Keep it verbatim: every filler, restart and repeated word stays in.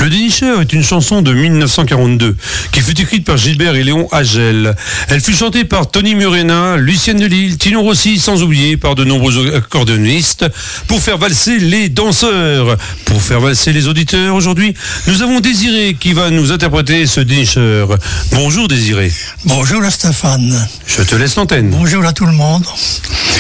Le Dénicheur est une chanson de mille neuf cent quarante-deux qui fut écrite par Gilbert et Léon Agel. Elle fut chantée par Tony Murena, Lucienne Delille, Tino Rossi, sans oublier par de nombreux accordéonistes pour faire valser les danseurs. Pour faire valser les auditeurs, aujourd'hui, nous avons Désiré qui va nous interpréter ce Dénicheur. Bonjour Désiré. Bonjour Stéphane. Je te laisse l'antenne. Bonjour à tout le monde.